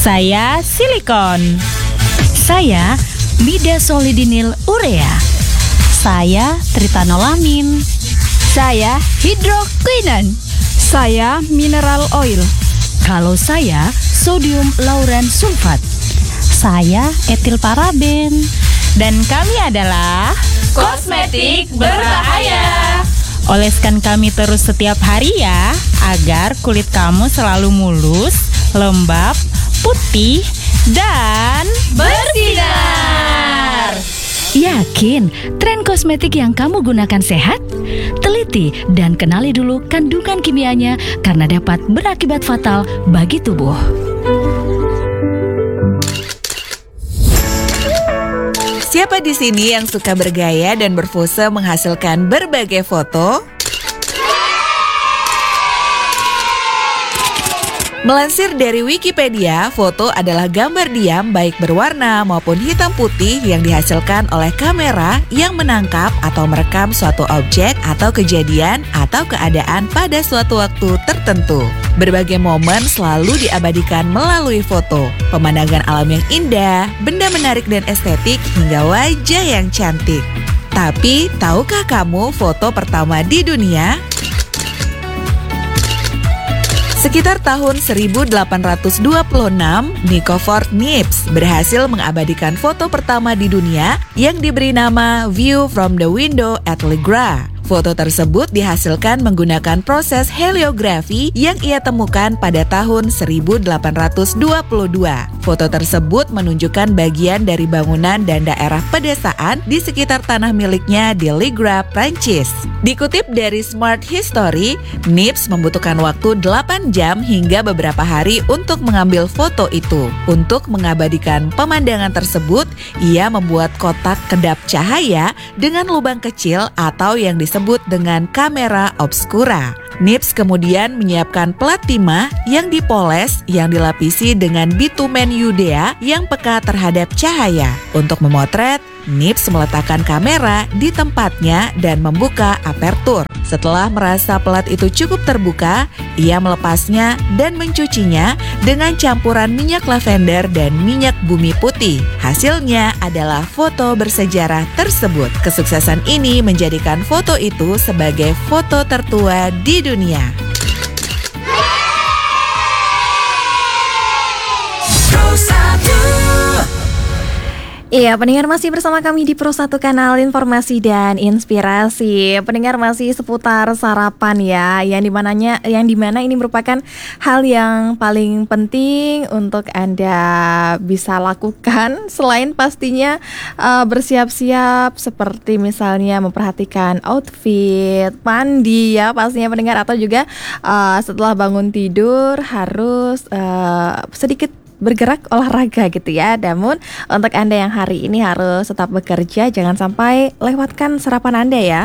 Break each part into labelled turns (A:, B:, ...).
A: Saya silikon.
B: Saya midasolidinil urea.
C: Saya tritanolamin.
D: Saya hidroquinon.
E: Saya mineral oil.
B: Kalau saya sodium lauren sulfat.
C: Saya etil paraben.
A: Dan kami adalah
D: Kosmetik berbahaya.
A: Oleskan kami terus setiap hari ya, agar kulit kamu selalu mulus, lembab, putih, dan
D: bersinar.
B: Yakin tren kosmetik yang kamu gunakan sehat? Teliti dan kenali dulu kandungan kimianya karena dapat berakibat fatal bagi tubuh.
F: Siapa di sini yang suka bergaya dan berpose menghasilkan berbagai foto? Melansir dari Wikipedia, foto adalah gambar diam baik berwarna maupun hitam putih yang dihasilkan oleh kamera yang menangkap atau merekam suatu objek atau kejadian atau keadaan pada suatu waktu tertentu. Berbagai momen selalu diabadikan melalui foto. Pemandangan alam yang indah, benda menarik dan estetik, hingga wajah yang cantik. Tapi, tahukah kamu foto pertama di dunia? Sekitar tahun 1826, Nicanor Niepce berhasil mengabadikan foto pertama di dunia yang diberi nama View from the Window at Le Gras. Foto tersebut dihasilkan menggunakan proses heliografi yang ia temukan pada tahun 1822. Foto tersebut menunjukkan bagian dari bangunan dan daerah pedesaan di sekitar tanah miliknya di Le Gras, Prancis. Dikutip dari Smart History, Niepce membutuhkan waktu 8 jam hingga beberapa hari untuk mengambil foto itu. Untuk mengabadikan pemandangan tersebut, ia membuat kotak kedap cahaya dengan lubang kecil atau yang disebut dengan kamera obscura. Niepce kemudian menyiapkan plat timah yang dipoles yang dilapisi dengan bitumen Yudea yang peka terhadap cahaya. Untuk memotret, Niepce meletakkan kamera di tempatnya dan membuka apertur. Setelah merasa pelat itu cukup terbuka, ia melepasnya dan mencucinya dengan campuran minyak lavender dan minyak bumi putih. Hasilnya adalah foto bersejarah tersebut. Kesuksesan ini menjadikan foto itu sebagai foto tertua di dunia.
G: Iya, pendengar masih bersama kami di Pro 1 Kanal Informasi dan Inspirasi. Pendengar masih seputar sarapan ya, yang dimana ini merupakan hal yang paling penting untuk Anda bisa lakukan selain pastinya bersiap-siap seperti misalnya memperhatikan outfit, mandi ya pastinya pendengar, atau juga setelah bangun tidur harus sedikit bergerak olahraga gitu ya. Namun untuk Anda yang hari ini harus tetap bekerja, jangan sampai lewatkan sarapan Anda ya.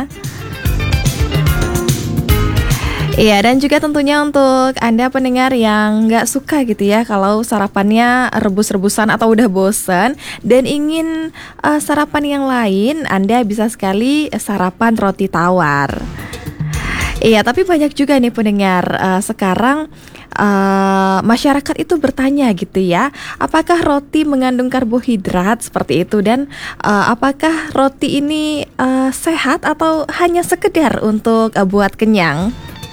G: Iya, dan juga tentunya untuk Anda pendengar yang nggak suka gitu ya kalau sarapannya rebus-rebusan atau udah bosen dan ingin sarapan yang lain, Anda bisa sekali sarapan roti tawar. Iya, tapi banyak juga nih pendengar sekarang masyarakat itu bertanya gitu ya, apakah roti mengandung karbohidrat seperti itu, dan apakah roti ini sehat atau hanya sekedar untuk buat kenyang?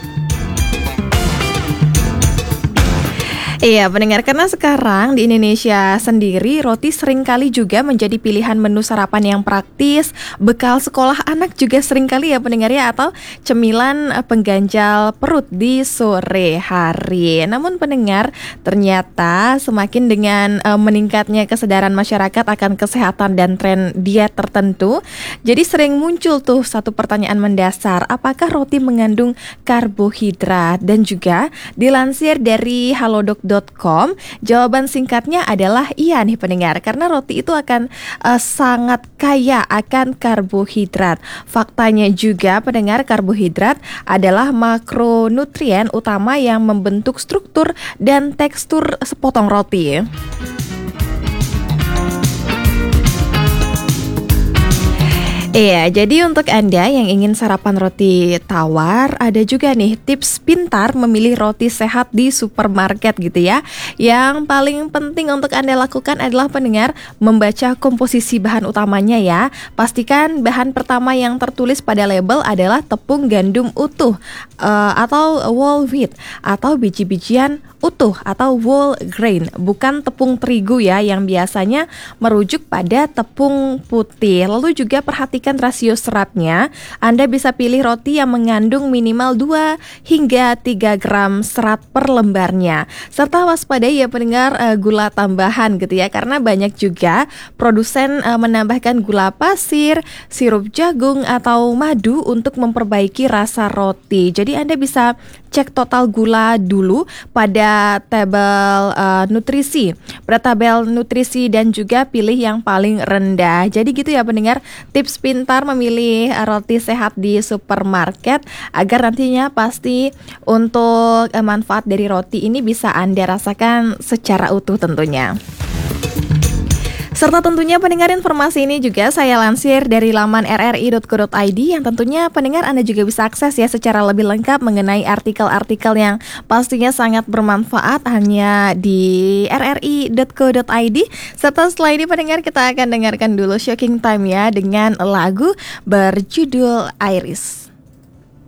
G: Iya pendengar, karena sekarang di Indonesia sendiri roti seringkali juga menjadi pilihan menu sarapan yang praktis, bekal sekolah anak juga seringkali ya pendengar ya, atau cemilan pengganjal perut di sore hari. Namun pendengar, ternyata semakin dengan meningkatnya kesadaran masyarakat akan kesehatan dan tren diet tertentu, jadi sering muncul tuh satu pertanyaan mendasar, apakah roti mengandung karbohidrat? Dan juga dilansir dari halodoc.com, jawaban singkatnya adalah iya nih pendengar, karena roti itu akan sangat kaya akan karbohidrat. Faktanya juga pendengar, karbohidrat adalah makronutrien utama yang membentuk struktur dan tekstur sepotong roti. Iya, jadi untuk Anda yang ingin sarapan roti tawar, ada juga nih tips pintar memilih roti sehat di supermarket gitu ya. Yang paling penting untuk Anda lakukan adalah pendengar membaca komposisi bahan utamanya ya. Pastikan bahan pertama yang tertulis pada label adalah tepung gandum utuh atau whole wheat atau biji-bijian utuh atau whole grain, bukan tepung terigu ya yang biasanya merujuk pada tepung putih. Lalu juga perhatikan rasio seratnya. Anda bisa pilih roti yang mengandung minimal 2 hingga 3 gram serat per lembarnya. Serta waspadai ya pendengar gula tambahan gitu ya, karena banyak juga produsen menambahkan gula pasir, sirup jagung atau madu untuk memperbaiki rasa roti. Jadi Anda bisa cek total gula dulu pada tabel nutrisi, dan juga pilih yang paling rendah. Jadi gitu ya pendengar, tips pintar memilih roti sehat di supermarket agar nantinya pasti untuk manfaat dari roti ini bisa Anda rasakan secara utuh tentunya. Serta tentunya pendengar, informasi ini juga saya lansir dari laman rri.co.id yang tentunya pendengar Anda juga bisa akses ya secara lebih lengkap mengenai artikel-artikel yang pastinya sangat bermanfaat hanya di rri.co.id. Serta setelah ini pendengar kita akan dengarkan dulu Shocking Time ya dengan lagu berjudul Iris.